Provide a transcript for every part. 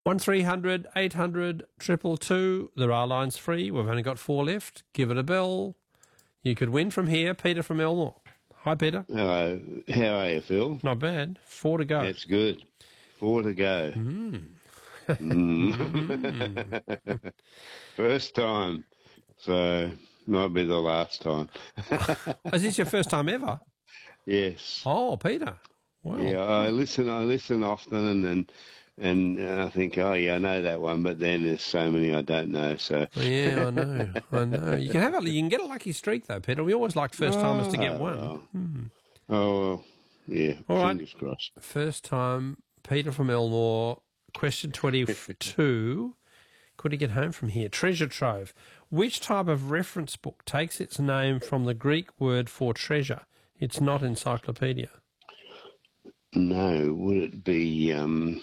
1300 800 222. There are lines free. We've only got 4 left. Give it a bell. You could win from here. Peter from Elmore. Hi, Peter. Hello. How are you, Phil? Not bad. 4 to go. That's good. 4 to go. First time. So, might be the last time. Is this your first time ever? Yes. Oh, Peter. Wow. Yeah, I listen often and I think, oh, yeah, I know that one, but then there's so many I don't know, so... Yeah, I know. You can get a lucky streak, though, Peter. We always like first-timers to get one. Oh, well, yeah, all fingers crossed. First time, Peter from Elmore, question 22. Could he get home from here? Treasure trove. Which type of reference book takes its name from the Greek word for treasure? It's not encyclopedia. No, would it be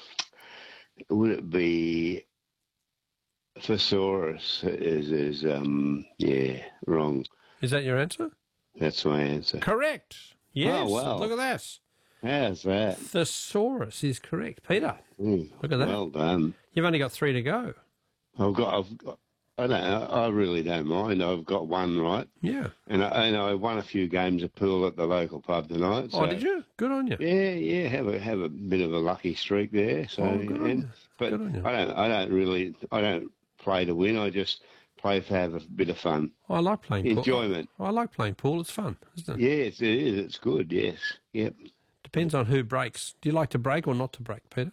thesaurus? Yeah, wrong. Is that your answer? That's my answer. Correct. Yes. Oh, wow. Look at that. How's that? Thesaurus is correct. Peter, look at that. Well done. You've only got 3 to go. I really don't mind. I've got one right. Yeah. And I won a few games of pool at the local pub tonight. So, oh, did you? Good on you. Yeah. Have a bit of a lucky streak there. So, good on you. But Good on you. I don't play to win. I just play to have a bit of fun. I like playing pool. Enjoyment. I like playing pool. It's fun, isn't it? Yes, it is. It's good. Yes. Yep. Depends on who breaks. Do you like to break or not to break, Peter?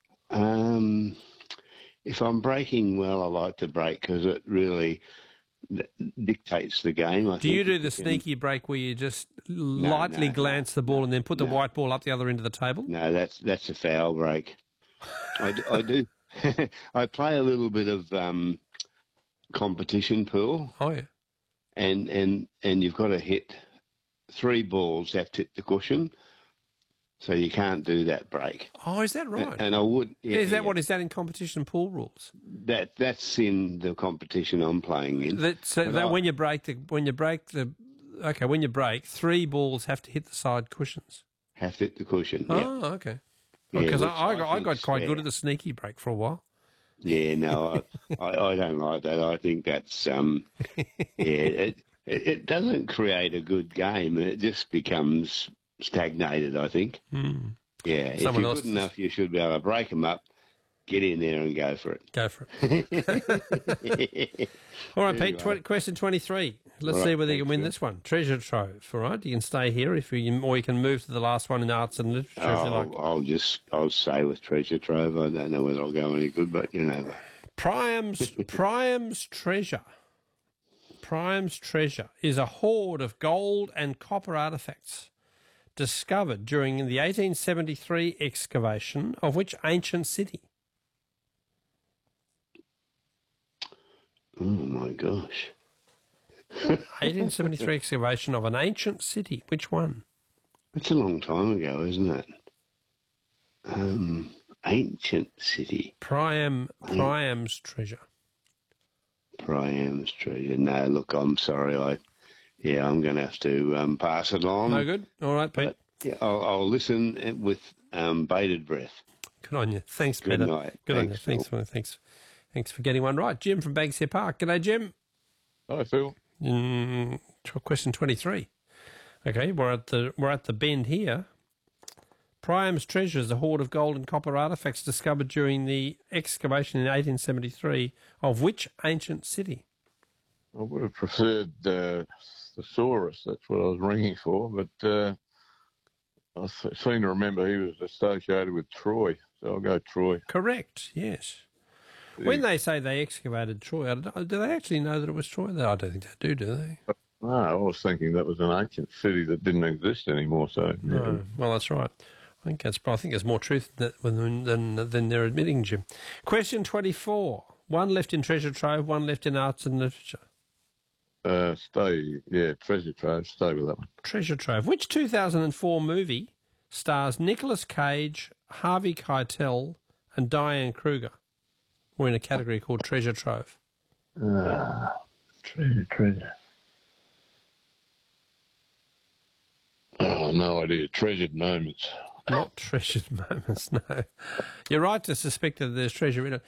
If I'm breaking well, I like to break because it really dictates the game. Do you do the sneaky break where you just lightly glance the ball and then put the white ball up the other end of the table? No, that's a foul break. I do. I play a little bit of competition pool. Oh yeah. And you've got to hit 3 balls have to hit the cushion. So you can't do that break. Oh, is that right? And I would. Yeah, is that what is that in competition pool rules? That's in the competition I'm playing in. When you break, 3 balls have to hit the side cushions. Have to hit the cushion. Oh, yeah. Okay. Because I got quite good at the sneaky break for a while. Yeah, no, I don't like that. I think that's it doesn't create a good game. It just becomes stagnated, I think. Yeah, if you're good enough, you should be able to break them up, get in there and go for it. Go for it. All right, Pete, question 23. Let's see whether you can win this one. Treasure trove, all right? You can stay here or you can move to the last one in arts and literature if you like. I'll stay with treasure trove. I don't know whether I'll go any good, but you know. Priam's treasure. Priam's treasure is a hoard of gold and copper artefacts discovered during the 1873 excavation of which ancient city? Oh, my gosh. 1873 excavation of an ancient city. Which one? It's a long time ago, isn't it? Ancient city. Priam's treasure. Priam's treasure. No, look, I'm sorry. I'm going to have to pass it on. No good? All right, Pete. But, yeah, I'll listen with bated breath. Good on you. Thanks, Peter. Good night. Good on you. Thanks for getting one right. Jim from Banksia Park. G'day, Jim. Hi, Phil. Question 23. Okay, we're at the bend here. Priam's treasure is a hoard of gold and copper artefacts discovered during the excavation in 1873 of which ancient city? I would have preferred Thesaurus. That's what I was ringing for, but I seem to remember he was associated with Troy, so I'll go Troy. Correct, yes. When they say they excavated Troy, do they actually know that it was Troy? I don't think they do they? No, I was thinking that was an ancient city that didn't exist anymore. So no. Well, that's right. I think there's more truth than they're admitting, Jim. Question 24. One left in treasure trove, one left in arts and literature. Treasure trove. Stay with that one. Treasure trove. Which 2004 movie stars Nicolas Cage, Harvey Keitel, and Diane Kruger? We're in a category called treasure trove. Treasure. Oh, no idea. Treasured moments. Not treasured moments, no. You're right to suspect that there's treasure in it.